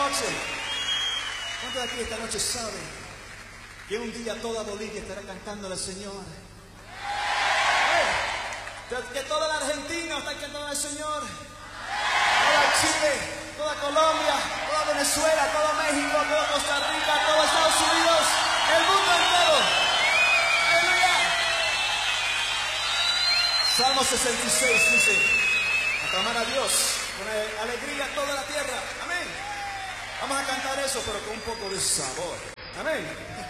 noche? ¿Cuántos de aquí esta noche saben que un día toda Bolivia estará cantando al Señor? Que toda la Argentina está cantando al Señor. Toda Chile, toda Colombia, toda Venezuela, todo México, toda Costa Rica, todo Estados Unidos, el mundo entero. ¡Aleluya! Salmo 66 dice: aclamar a Dios con alegría toda la tierra. Amén. Vamos a cantar eso, pero con un poco de sabor. Amén.